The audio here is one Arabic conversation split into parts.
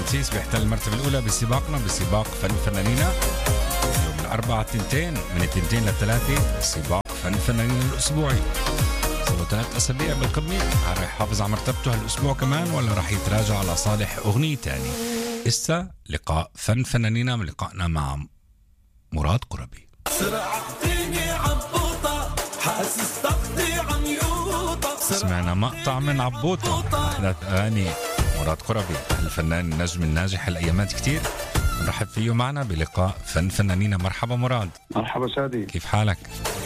رمسيس بيحتل المرتبة الأولى بسباقنا بسباق فن فنانينا يوم الأربعاء من 2 ل3 سباق فن فنانين الأسبوعي. صاروا 3 أسابيع بالقمة، راح يحافظ على مرتبته هالأسبوع كمان ولا راح يتراجع على صالح أغنية تاني؟ إسا لقاء فن فنانينا من لقائنا مع مراد قربي. سمعنا مقطع من عبوطة، أحدث أغاني مراد قربي الفنان النجم الناجح الأيامات كتير. نرحب فيه معنا بلقاء فن فنانينا. مرحبا مراد. مرحبا شادي، كيف حالك؟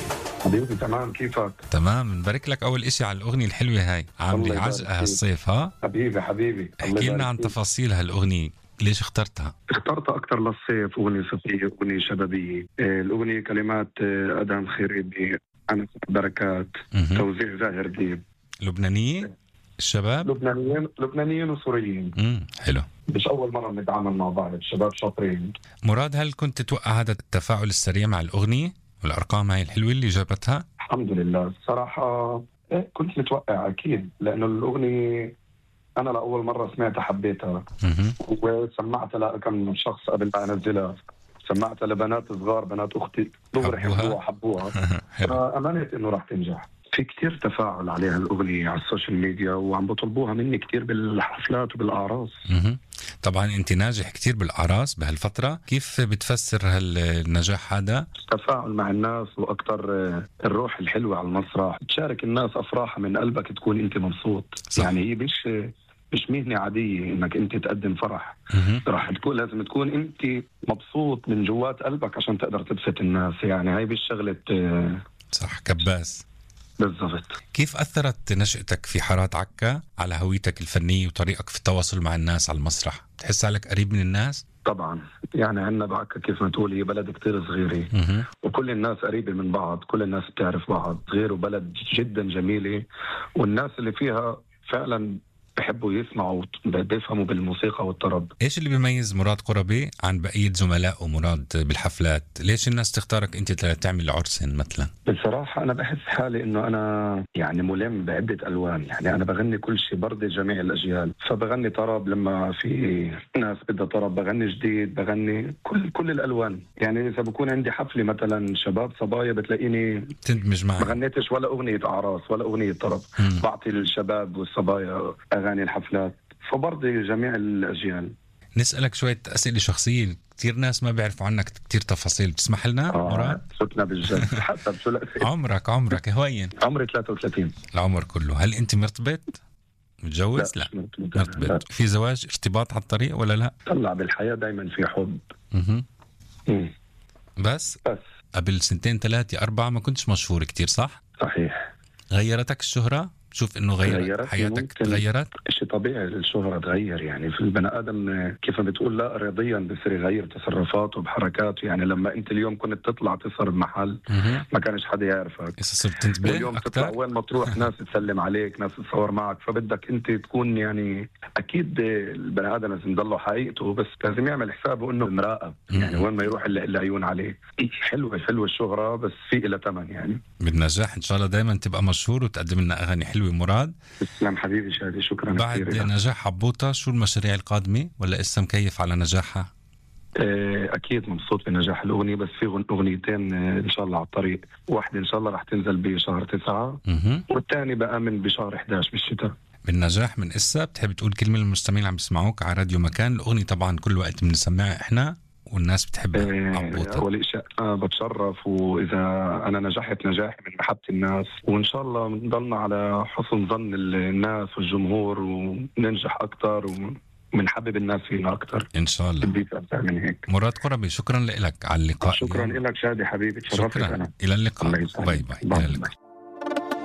حبيبي تمام، كيفك؟ تمام، نبارك لك أول إشي على الأغنية الحلوة هاي، عاملة عجقة هالصيف. ها حبيبي احكي لنا عن تفاصيل هالأغنية، ليش اخترتها أكتر للصيف، أغنية صيفية، أغنية شبابية. الأغنية كلمات أدهم خريبي، أنا بركات، توزيع زاهر ديب. لبنانية الشباب؟ لبنانيين وسوريين. حلو. مش أول مرة نتعامل مع بعض، الشباب شاطرين. مراد، هل كنت تتوقع هذا التفاعل السريع مع الأغنية والأرقام هاي الحلوة اللي جابتها؟ الحمد لله الصراحة كنت متوقع أكيد، لأنه الأغنية أنا لأول مرة سمعتها حبيتها، وسمعتها لكم من شخص قبل ما أنزلها، سمعتها لبنات صغار، بنات أختي دغري حبوها فأمنت إنه راح تنجح. في كتير تفاعل عليها الأغنية على السوشيال ميديا، وعم بطلبوها مني كتير بالحفلات وبالأعراس. طبعا أنت ناجح كتير بالأعراس بهالفترة، كيف بتفسر هالنجاح هذا؟ التفاعل مع الناس، وأكتر الروح الحلوة على المسرح، تشارك الناس أفراحها من قلبك، تكون أنت مبسوط. صح. يعني هي مش مهنة عادية إنك أنت تقدم فرح. راح تكون لازم تكون أنت مبسوط من جوات قلبك عشان تقدر تبسط الناس. يعني هاي بالشغلة صح، كباس بالضبط. كيف أثرت نشأتك في حارات عكا على هويتك الفنية وطريقك في التواصل مع الناس على المسرح؟ تحس عليك قريب من الناس؟ طبعا، يعني عندنا بعكا كيف ما تقول هي بلد كتير صغيرة، وكل الناس قريبة من بعض، كل الناس بتعرف بعض، غير وبلد جدا جميلة، والناس اللي فيها فعلا بحبوا يسمعوا، بيفهموا بالموسيقى والطرب. ايش اللي بيميز مراد قربي عن بقية زملائه مراد بالحفلات؟ ليش الناس تختارك انت تعمل عرسن مثلا؟ بصراحة انا بحس حالي انه انا يعني ملم بعدة الوان، يعني انا بغني كل شيء، برضي جميع الاجيال، فبغني طرب لما في ناس بدها طرب، بغني جديد، بغني كل الالوان. يعني اذا بكون عندي حفلة مثلا شباب صبايا، بتلاقيني تندمج معي، ما غنيتش ولا اغنية اعراس ولا اغنية طرب. بعطي الشباب والصبايا اغاني الحفلات، فبرضي جميع الاجيال. نسألك شوية أسئلة شخصية، كتير ناس ما بيعرفوا عنك كتير تفاصيل، بتسمح لنا مراد؟ فتنا بالجد. حسب شو عمرك هوين؟ عمري 33. العمر كله. هل أنت مرتبط؟ متجوز؟ لا. مرتبط. لا. في زواج، ارتباط على الطريق ولا لا؟ طلع بالحياة دايما في حب. بس قبل 2 3 4 ما كنتش مشهور كتير، صح؟ صحيح. غيرتك الشهرة؟ شوف انه غيرت حياتك، تغيرت؟ شيء طبيعي، الشهرة تغير. يعني في البني ادم كيف بتقول لا اراديا بصير يغير تصرفاته بحركاته. يعني لما انت اليوم كنت تطلع تسهر بمحل ما كانش حدا يعرفك، هسه صرت تنتبه واليوم اكثر. تطلع وين ما تروح ناس تسلم عليك، ناس تصور معك، فبدك انت تكون يعني اكيد البني ادم لازم يضله حقيقته، بس لازم يعمل حسابه انه مراقب. يعني وين ما يروح الا عيون عليه. حلوة الشهرة، بس في لها ثمن. يعني بالنجاح ان شاء الله دائما تبقى مشهور وتقدم لنا اغاني حلوة مراد. تسلم حبيبي شادي، شكرا بعد كثير. نجاح عبوطة شو المشاريع القادمة، ولا لسه مكيف على نجاحها؟ اكيد مبسوط بنجاح الاغنيه، بس في اغنيتين ان شاء الله على الطريق. واحده ان شاء الله راح تنزل بشهر 9، والثاني بامن بشهر 11 بالشتاء. بالنجاح من إسا بتحب تقول كلمة للمستمعين عم بيسمعوك على راديو مكان؟ الأغنية طبعا كل وقت بنسمعها إحنا والناس بتحبها. عبوطة، أول شيء بتشرف، وإذا أنا نجحت نجاحي من محبة الناس، وإن شاء الله نضلنا على حسن ظن الناس والجمهور، وننجح أكتر ومنحبب الناس فينا أكتر إن شاء الله. بدي أكثر من هيك. مراد قربي، شكرا لك على اللقاء. شكرا لك شادي حبيبي، تشرفت. شكرا. إلى اللقاء. باي باي. إلى اللقاء.